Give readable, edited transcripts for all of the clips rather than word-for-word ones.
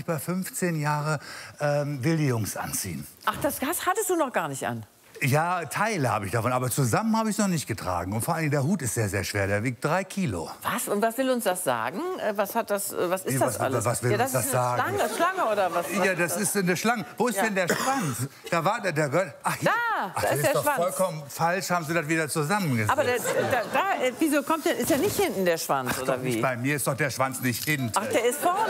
bei 15 Jahre will die Jungs anziehen. Ach, das hattest du noch gar nicht an? Ja, Teile habe ich davon, aber zusammen habe ich es noch nicht getragen. Und vor allem der Hut ist sehr, sehr schwer, der wiegt 3 Kilo. Was? Und was will uns das sagen? Was ist das alles? Was will uns das sagen? Schlange oder was? Ja, das ist eine Schlange. Wo ist denn der Schwanz? Da war der Gott. Ach, hier. Da ist der doch Schwanz. Vollkommen falsch, haben Sie das wieder zusammengesetzt. Aber wieso kommt der? Ist ja nicht hinten der Schwanz, oder wie? Bei mir ist doch der Schwanz nicht hinten. Ach, der ist vorne.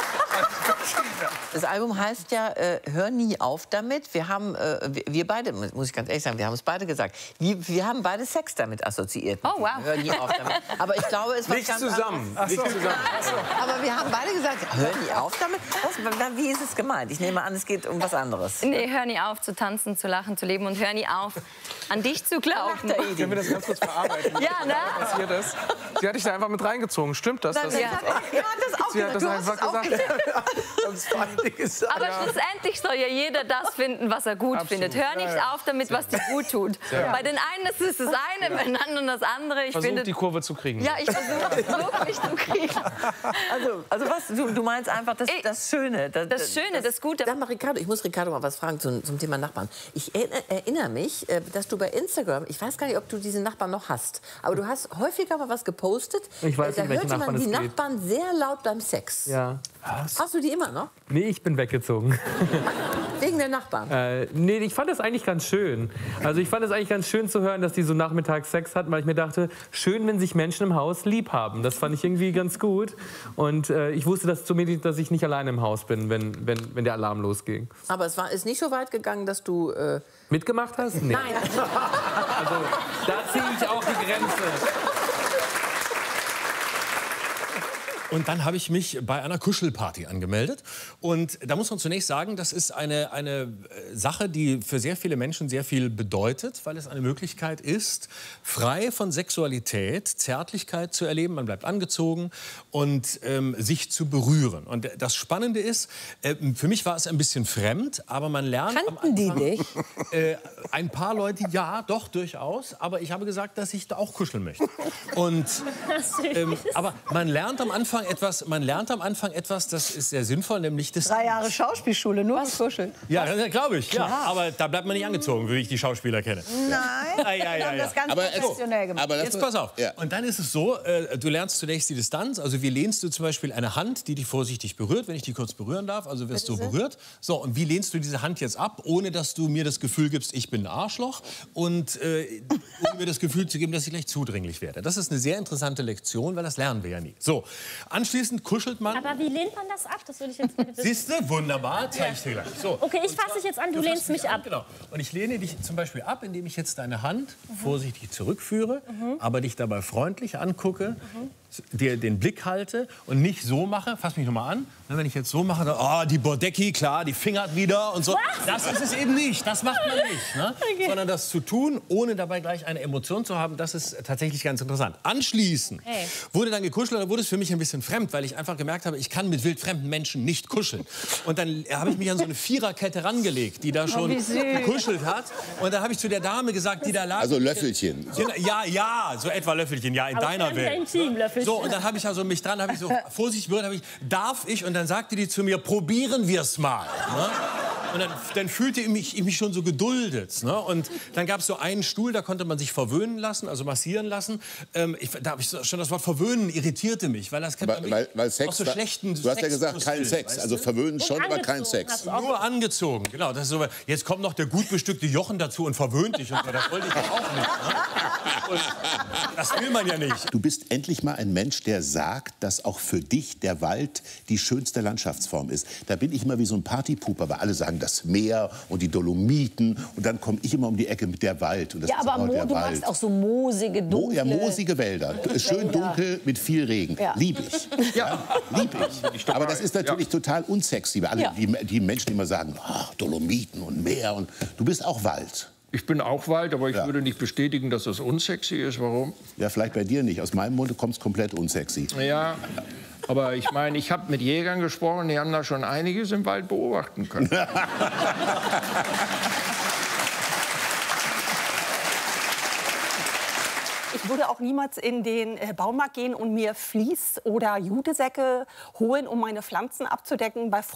Das Album heißt ja Hör nie auf damit. Wir haben, wir beide, muss ich ganz ehrlich sagen, wir haben es beide gesagt, wir haben beide Sex damit assoziiert. Oh, wow. Hör nie auf damit. Aber ich glaube, es war Nicht ganz zusammen. anders. Nicht zusammen. Aber wir haben beide gesagt, hör nie auf damit. Wie ist es gemeint? Ich nehme an, es geht um was anderes. Nee, hör nie auf zu tanzen, zu lachen, zu leben und hör nie auf, an dich zu glauben. Können wir das ganz kurz verarbeiten? Ja, ne? Was passiert ist? Sie hat dich da einfach mit reingezogen. Stimmt das? Ja, das auch Sie hat das du hast einfach es gesagt. Aber schlussendlich soll ja jeder das finden, was er gut findet. Hör nicht auf damit, was dir gut tut. Bei den einen ist es das eine, bei den anderen das andere. Ich Versuch finde, die Kurve zu kriegen. ja, ich versuche mich zu kriegen. Also was, du meinst einfach das Schöne. Das Schöne, das Gute. Sag mal, Ricardo, ich muss Ricardo mal was fragen zum Thema Nachbarn. Ich erinnere mich, dass du bei Instagram, ich weiß gar nicht, ob du diesen Nachbarn noch hast, aber du hast häufiger mal was gepostet. Ich weiß da nicht, welche hörte man Nachbarn die es geht. Nachbarn sehr laut beim Sex. Ja. Hast du die immer noch? Nee, ich bin weggezogen. Wegen der Nachbarn? Nee, ich fand das eigentlich ganz schön. Also ich fand es eigentlich ganz schön zu hören, dass die so nachmittags Sex hatten, weil ich mir dachte, schön, wenn sich Menschen im Haus lieb haben. Das fand ich irgendwie ganz gut. Und ich wusste dass ich nicht alleine im Haus bin, wenn der Alarm losging. Aber es ist nicht so weit gegangen, dass du... Mitgemacht hast? Nee. Nein. Also da ziehe ich auch die Grenze. Und dann habe ich mich bei einer Kuschelparty angemeldet. Und da muss man zunächst sagen, das ist eine Sache, die für sehr viele Menschen sehr viel bedeutet, weil es eine Möglichkeit ist, frei von Sexualität, Zärtlichkeit zu erleben. Man bleibt angezogen und sich zu berühren. Und das Spannende ist, für mich war es ein bisschen fremd, aber man lernt... Kannten die dich? Ein paar Leute, ja, doch, durchaus. Aber ich habe gesagt, dass ich da auch kuscheln möchte. Und, aber man lernt am Anfang etwas, das ist sehr sinnvoll, nämlich das... 3 Jahre Schauspielschule, nur was kuscheln. Ja, glaube ich, ja. Aber da bleibt man nicht angezogen, wie ich die Schauspieler kenne. Nein, wir haben das ganz professionell gemacht. Aber jetzt pass auf. Ja. Und dann ist es so, du lernst zunächst die Distanz. Also wie lehnst du zum Beispiel eine Hand, die dich vorsichtig berührt, wenn ich die kurz berühren darf, also wirst du berührt. So, und wie lehnst du diese Hand jetzt ab, ohne dass du mir das Gefühl gibst, ich bin ein Arschloch und ohne mir das Gefühl zu geben, dass ich gleich zudringlich werde. Das ist eine sehr interessante Lektion, weil das lernen wir ja nie. So, anschließend kuschelt man. Aber wie lehnt man das ab? Das würde ich jetzt bitte wissen. Siehst du? Wunderbar, zeige ich dir gleich. So. Okay, ich fasse dich jetzt an, du lehnst mich ab. Genau. Und ich lehne dich zum Beispiel ab, indem ich jetzt deine Hand vorsichtig zurückführe, aber dich dabei freundlich angucke, dir den Blick halte und nicht so mache, fass mich noch mal an, wenn ich jetzt so mache, dann, oh, die Bordecki, klar, die fingert wieder und so. Was? Das ist es eben nicht, das macht man nicht. Ne? Okay. Sondern das zu tun, ohne dabei gleich eine Emotion zu haben, das ist tatsächlich ganz interessant. Anschließend wurde dann gekuschelt, da wurde es für mich ein bisschen fremd, weil ich einfach gemerkt habe, ich kann mit wildfremden Menschen nicht kuscheln. Und dann habe ich mich an so eine Viererkette rangelegt, die da schon gekuschelt hat. Und dann habe ich zu der Dame gesagt, die da lag. Also Löffelchen. Ja, so etwa Löffelchen, ja, in deiner Welt. So, und dann habe ich also mich dran, habe ich so vorsichtig berührt, darf ich? Und dann sagte die zu mir, probieren wir es mal. Ne? Und dann fühlte ich mich schon so geduldet. Ne? Und dann gab es so einen Stuhl, da konnte man sich verwöhnen lassen, also massieren lassen. Da habe ich schon das Wort verwöhnen irritierte mich, weil das kennt man weil Sex, aus so schlechten du hast ja gesagt, kein Sex. Also verwöhnen schon, aber kein Sex. Nur angezogen, genau. Das ist so, jetzt kommt noch der gut bestückte Jochen dazu und verwöhnt dich. Und so. Das wollte ich doch auch nicht. Ne? Und das will man ja nicht. Du bist endlich mal ein Mensch, der sagt, dass auch für dich der Wald die schönste Landschaftsform ist. Da bin ich immer wie so ein Partypuper, weil alle sagen, das Meer und die Dolomiten. Und dann komme ich immer um die Ecke mit der Wald. Und das Ja, aber du magst auch so moosige, dunkle... Ja, moosige Wälder. Schön dunkel mit viel Regen. Ja. Lieb ich. Ja, lieb ich. Aber das ist natürlich total unsexy. Weil alle die Menschen immer sagen, ach, Dolomiten und Meer. Und du bist auch Wald. Ich bin auch Wald, aber ich würde nicht bestätigen, dass das unsexy ist. Warum? Ja, vielleicht bei dir nicht. Aus meinem Mund kommt es komplett unsexy. Ja, aber ich meine, ich habe mit Jägern gesprochen, die haben da schon einiges im Wald beobachten können. Ich würde auch niemals in den Baumarkt gehen und mir Vlies- oder Jutesäcke holen, um meine Pflanzen abzudecken. Bei